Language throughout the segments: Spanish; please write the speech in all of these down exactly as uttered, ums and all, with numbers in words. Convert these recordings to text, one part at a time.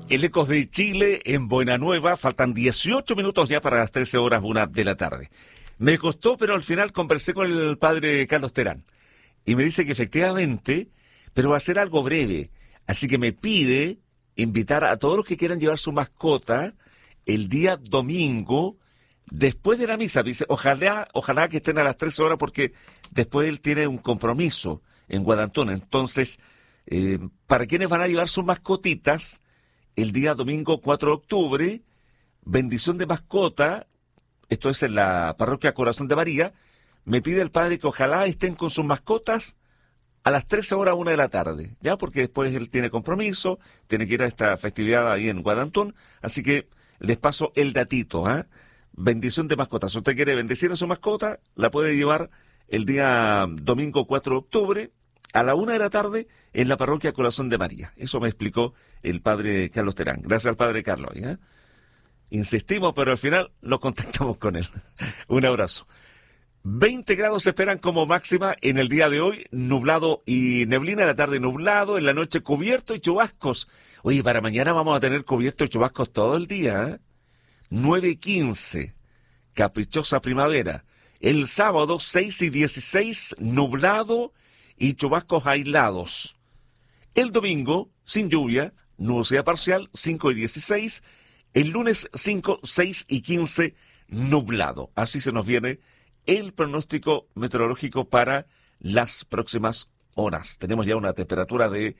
El Ecos de Chile en Buenanueva, faltan dieciocho minutos ya para las trece horas, una de la tarde. Me costó, pero al final conversé con el padre Carlos Terán y me dice que efectivamente, pero va a ser algo breve, así que me pide invitar a todos los que quieran llevar su mascota el día domingo después de la misa. Dice, ojalá, ojalá que estén a las trece horas porque después él tiene un compromiso en Guadantón. Entonces, eh, para quienes van a llevar sus mascotitas, el día domingo cuatro de octubre, bendición de mascota, esto es en la parroquia Corazón de María, me pide el padre que ojalá estén con sus mascotas a las trece horas, una de la tarde, ya, porque después él tiene compromiso, tiene que ir a esta festividad ahí en Guadantón, así que les paso el datito, ¿eh? Bendición de mascotas. Si usted quiere bendecir a su mascota, la puede llevar el día domingo cuatro de octubre, a la una de la tarde en la parroquia Corazón de María. Eso me explicó el padre Carlos Terán. Gracias al padre Carlos. ¿eh? Insistimos, pero al final nos contactamos con él. Un abrazo. veinte grados se esperan como máxima en el día de hoy, nublado y neblina, en la tarde nublado, en la noche cubierto y chubascos. Oye, para mañana vamos a tener cubierto y chubascos todo el día. ¿eh? nueve y quince, caprichosa primavera. El sábado seis y dieciséis, nublado y chubascos aislados. El domingo, sin lluvia, nubosidad parcial, cinco y dieciséis. El lunes, cinco, seis y quince, nublado. Así se nos viene el pronóstico meteorológico para las próximas horas. Tenemos ya una temperatura de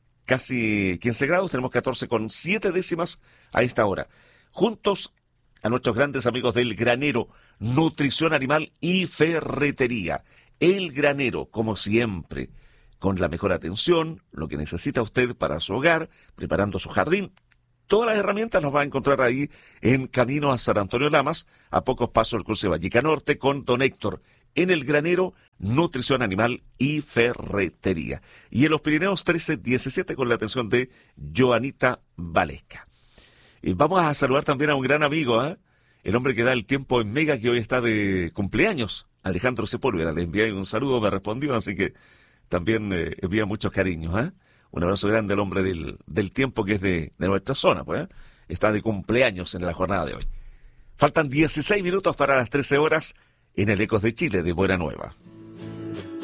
casi quince grados, tenemos catorce con siete décimas a esta hora. Juntos a nuestros grandes amigos del Granero, Nutrición Animal y Ferretería. El Granero, como siempre, con la mejor atención, lo que necesita usted para su hogar, preparando su jardín. Todas las herramientas las va a encontrar ahí en camino a San Antonio Lamas, a pocos pasos del cruce Vallica Norte, con don Héctor. En El Granero, Nutrición Animal y Ferretería. Y en los Pirineos trece diecisiete con la atención de Joanita Valesca. Y vamos a saludar también a un gran amigo, ¿eh? el hombre que da el tiempo en Mega, que hoy está de cumpleaños, Alejandro Sepúlveda. Le envié un saludo, me respondió, así que también eh, envía muchos cariños. ¿eh? Un abrazo grande al hombre del, del tiempo que es de, de nuestra zona, pues. ¿eh? Está de cumpleaños en la jornada de hoy. Faltan dieciséis minutos para las trece horas en el Ecos de Chile de Buenanueva.